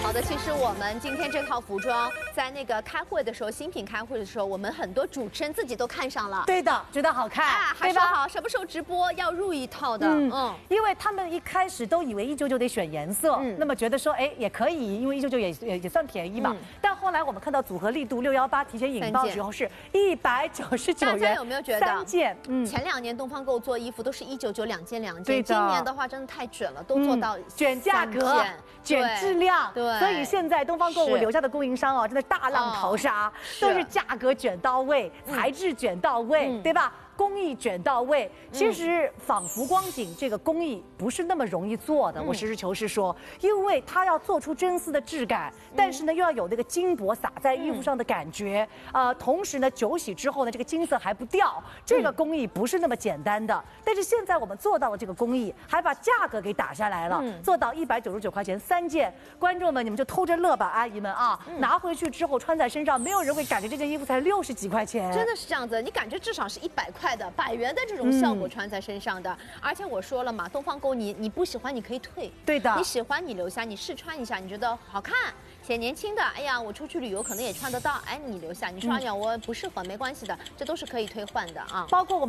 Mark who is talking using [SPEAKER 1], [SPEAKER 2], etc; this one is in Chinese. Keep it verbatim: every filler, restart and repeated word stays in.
[SPEAKER 1] 好的，其实我们今天这套服装，在那个开会的时候，新品开会的时候，我们很多主持人自己都看上了。
[SPEAKER 2] 对的，觉得好看，
[SPEAKER 1] 啊，还
[SPEAKER 2] 对吧？
[SPEAKER 1] 说好什么时候直播要入一套的，嗯，
[SPEAKER 2] 嗯，因为他们一开始都以为一九九得选颜色，
[SPEAKER 1] 嗯
[SPEAKER 2] 那么觉得说，哎，也可以，因为一九九也也也算便宜嘛。
[SPEAKER 1] 嗯
[SPEAKER 2] 但后来我们看到组合力度六幺八提前引爆之后是一百九十九元，
[SPEAKER 1] 大家有没有觉得
[SPEAKER 2] 三件？嗯，
[SPEAKER 1] 前两年东方购做衣服都是一九九两件两件，
[SPEAKER 2] 对的
[SPEAKER 1] 今年的话真的太卷了，都做到
[SPEAKER 2] 嗯卷价格
[SPEAKER 1] 三件、
[SPEAKER 2] 卷质量，
[SPEAKER 1] 对，
[SPEAKER 2] 所以现在东方购物
[SPEAKER 1] 是
[SPEAKER 2] 留下的供应商哦，真的大浪淘沙，
[SPEAKER 1] 是
[SPEAKER 2] 都是价格卷到位，材质卷到位，
[SPEAKER 1] 嗯
[SPEAKER 2] 对吧？工艺卷到位，其实仿佛光景这个工艺不是那么容易做的。
[SPEAKER 1] 嗯
[SPEAKER 2] 我实事求是说，因为它要做出真丝的质感，但是呢又要有那个金箔洒在衣服上的感觉，呃，同时呢酒洗之后呢这个金色还不掉，这个工艺不是那么简单的。但是现在我们做到了这个工艺，还把价格给打下来了，做到一百九十九块钱三件。观众们你们就偷着乐吧，阿姨们啊，拿回去之后穿在身上，没有人会感觉这件衣服才六十几块钱。
[SPEAKER 1] 真的是这样子，你感觉至少是一百块的、百元的这种效果穿在身上的。嗯、而且我说了嘛，东方购你你不喜欢你可以退，
[SPEAKER 2] 对的，
[SPEAKER 1] 你喜欢你留下，你试穿一下，你觉得好看且年轻的，哎呀，我出去旅游可能也穿得到，哎，你留下，你说哎呀我不适合没关系的，这都是可以退换的啊。
[SPEAKER 2] 包括我们。